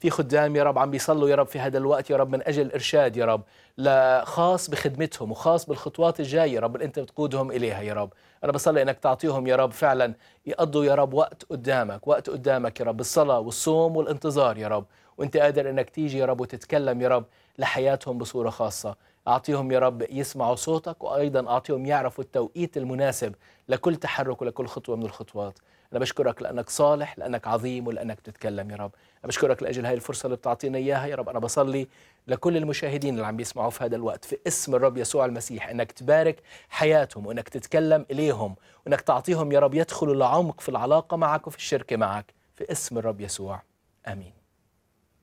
في خدام يا رب عم بيصلوا يا رب في هذا الوقت يا رب من أجل إرشاد يا رب خاص بخدمتهم وخاص بالخطوات الجاية يا رب اللي أنت بتقودهم إليها يا رب. أنا بصلي إنك تعطيهم يا رب فعلا يقضوا يا رب وقت قدامك، وقت قدامك يا رب، بالصلاة والصوم والانتظار يا رب، وأنت قادر إنك تيجي يا رب وتتكلم يا رب لحياتهم بصورة خاصة. أعطيهم يا رب يسمعوا صوتك، وأيضا أعطيهم يعرفوا التوقيت المناسب لكل تحرك ولكل خطوة من الخطوات. أنا بشكرك لأنك صالح، لأنك عظيم، ولأنك بتتكلم يا رب. أنا بشكرك لأجل هاي الفرصة اللي بتعطينا إياها يا رب. أنا بصلي لكل المشاهدين اللي عم بيسمعوا في هذا الوقت في اسم الرب يسوع المسيح إنك تبارك حياتهم، وإنك تتكلم إليهم، وإنك تعطيهم يا رب يدخلوا لعمق في العلاقة معك وفي الشركة معك في اسم الرب يسوع. آمين.